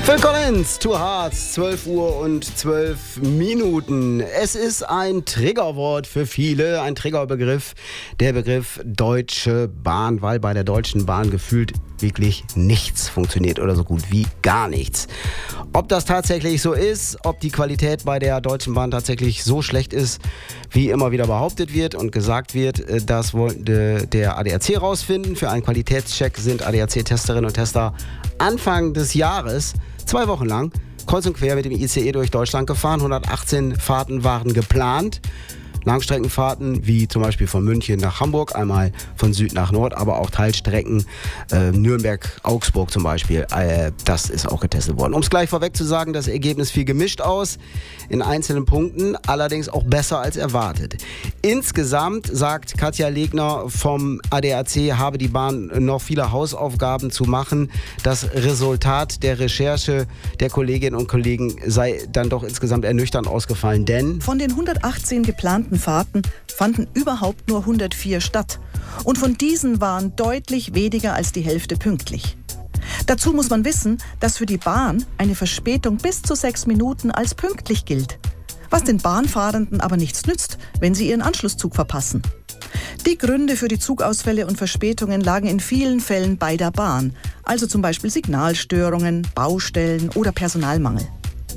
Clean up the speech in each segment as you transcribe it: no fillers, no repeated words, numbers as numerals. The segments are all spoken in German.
Phil Collins, Two Hearts, 12 Uhr und 12 Minuten. Es ist ein Triggerwort für viele, ein Triggerbegriff, der Begriff Deutsche Bahn, weil bei der Deutschen Bahn gefühlt wirklich nichts funktioniert oder so gut wie gar nichts. Ob das tatsächlich so ist, ob die Qualität bei der Deutschen Bahn tatsächlich so schlecht ist, wie immer wieder behauptet wird und gesagt wird, das wollte der ADAC rausfinden. Für einen Qualitätscheck sind ADAC-Testerinnen und Tester Anfang des Jahres 2 Wochen lang kreuz und quer mit dem ICE durch Deutschland gefahren. 118 Fahrten waren geplant. Langstreckenfahrten, wie zum Beispiel von München nach Hamburg, einmal von Süd nach Nord, aber auch Teilstrecken, Nürnberg-Augsburg zum Beispiel, das ist auch getestet worden. Um es gleich vorweg zu sagen, das Ergebnis fiel gemischt aus, in einzelnen Punkten, allerdings auch besser als erwartet. Insgesamt, sagt Katja Legner vom ADAC, habe die Bahn noch viele Hausaufgaben zu machen. Das Resultat der Recherche der Kolleginnen und Kollegen sei dann doch insgesamt ernüchternd ausgefallen, denn von den 118 geplanten Fahrten fanden überhaupt nur 104 statt. Und von diesen waren deutlich weniger als die Hälfte pünktlich. Dazu muss man wissen, dass für die Bahn eine Verspätung bis zu 6 Minuten als pünktlich gilt. Was den Bahnfahrenden aber nichts nützt, wenn sie ihren Anschlusszug verpassen. Die Gründe für die Zugausfälle und Verspätungen lagen in vielen Fällen bei der Bahn. Also zum Beispiel Signalstörungen, Baustellen oder Personalmangel.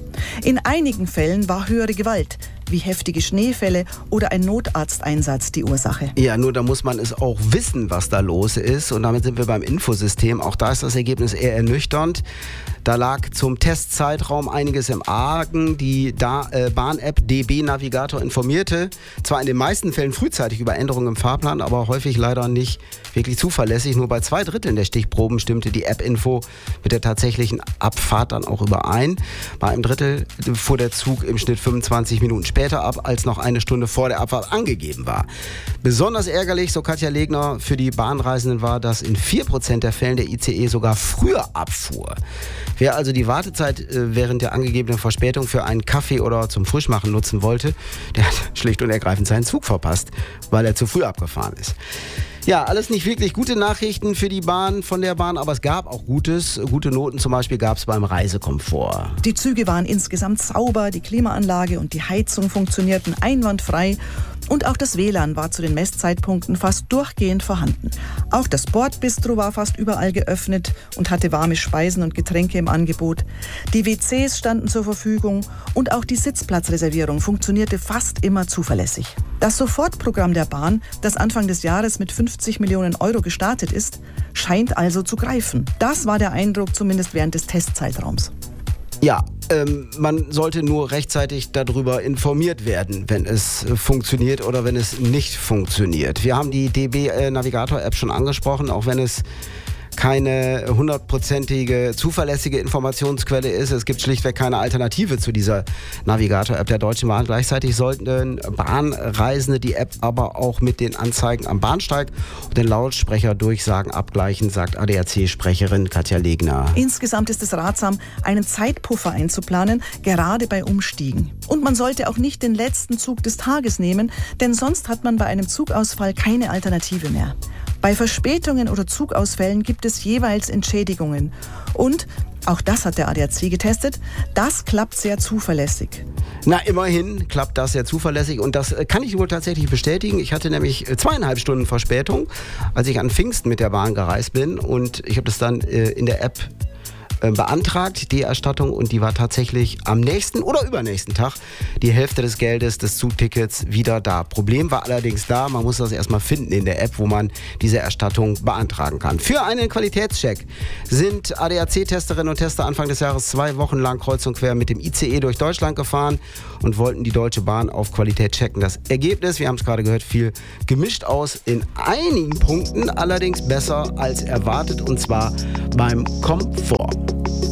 In einigen Fällen war höhere Gewalt, wie heftige Schneefälle oder ein Notarzteinsatz die Ursache. Ja, nur da muss man es auch wissen, was da los ist. Und damit sind wir beim Infosystem. Auch da ist das Ergebnis eher ernüchternd. Da lag zum Testzeitraum einiges im Argen. Die Bahn-App DB Navigator informierte zwar in den meisten Fällen frühzeitig über Änderungen im Fahrplan, aber häufig leider nicht wirklich zuverlässig. Nur bei 2/3 der Stichproben stimmte die App-Info mit der tatsächlichen Abfahrt dann auch überein. Bei einem Drittel fuhr der Zug im Schnitt 25 Minuten später ab, als noch eine Stunde vor der Abfahrt angegeben war. Besonders ärgerlich, so Katja Legner, für die Bahnreisenden war, dass in 4% der Fällen der ICE sogar früher abfuhr. Wer also die Wartezeit während der angegebenen Verspätung für einen Kaffee oder zum Frischmachen nutzen wollte, der hat schlicht und ergreifend seinen Zug verpasst, weil er zu früh abgefahren ist. Ja, alles nicht wirklich gute Nachrichten für die Bahn, von der Bahn, aber es gab auch Gutes. Gute Noten zum Beispiel gab es beim Reisekomfort. Die Züge waren insgesamt sauber, die Klimaanlage und die Heizung funktionierten einwandfrei und auch das WLAN war zu den Messzeitpunkten fast durchgehend vorhanden. Auch das Bordbistro war fast überall geöffnet und hatte warme Speisen und Getränke im Angebot. Die WCs standen zur Verfügung und auch die Sitzplatzreservierung funktionierte fast immer zuverlässig. Das Sofortprogramm der Bahn, das Anfang des Jahres mit 50 Millionen Euro gestartet ist, scheint also zu greifen. Das war der Eindruck zumindest während des Testzeitraums. Ja, man sollte nur rechtzeitig darüber informiert werden, wenn es funktioniert oder wenn es nicht funktioniert. Wir haben die DB Navigator App schon angesprochen, auch wenn es keine 100%ige zuverlässige Informationsquelle ist. Es gibt schlichtweg keine Alternative zu dieser Navigator-App der Deutschen Bahn. Gleichzeitig sollten Bahnreisende die App aber auch mit den Anzeigen am Bahnsteig und den Lautsprecherdurchsagen abgleichen, sagt ADAC-Sprecherin Katja Legner. Insgesamt ist es ratsam, einen Zeitpuffer einzuplanen, gerade bei Umstiegen. Und man sollte auch nicht den letzten Zug des Tages nehmen, denn sonst hat man bei einem Zugausfall keine Alternative mehr. Bei Verspätungen oder Zugausfällen gibt es jeweils Entschädigungen. Und, auch das hat der ADAC getestet, das klappt sehr zuverlässig. Na, immerhin klappt das sehr zuverlässig und das kann ich wohl tatsächlich bestätigen. Ich hatte nämlich 2,5 Stunden Verspätung, als ich an Pfingsten mit der Bahn gereist bin und ich habe das dann in der App beantragt, die Erstattung, und die war tatsächlich am nächsten oder übernächsten Tag die Hälfte des Geldes des Zugtickets wieder da. Problem war allerdings da, man muss das erstmal finden in der App, wo man diese Erstattung beantragen kann. Für einen Qualitätscheck sind ADAC-Testerinnen und Tester Anfang des Jahres 2 Wochen lang kreuz und quer mit dem ICE durch Deutschland gefahren und wollten die Deutsche Bahn auf Qualität checken. Das Ergebnis, wir haben es gerade gehört, fiel gemischt aus, in einigen Punkten allerdings besser als erwartet, und zwar beim Komfort.